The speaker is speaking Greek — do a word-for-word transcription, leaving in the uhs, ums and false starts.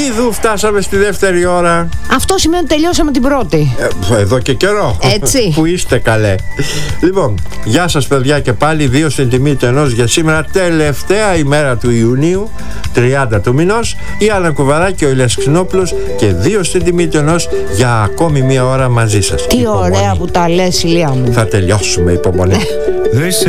Ιδού φτάσαμε στη δεύτερη ώρα. Αυτό σημαίνει ότι τελειώσαμε την πρώτη. ε, Εδώ και καιρό. Έτσι. Που είστε καλέ. Λοιπόν, γεια σας παιδιά και πάλι. Δύο στην τιμή του ενός για σήμερα, τελευταία ημέρα του Ιουνίου, τριάντα του μηνός. Η Άννα Κουβαρά και ο Ηλίας Ξινόπουλος, και δύο στην τιμή του ενός για ακόμη μία ώρα μαζί σας. Τι Υπομονή. ωραία που τα λες, Ηλία μου. Θα τελειώσουμε, υπομονή.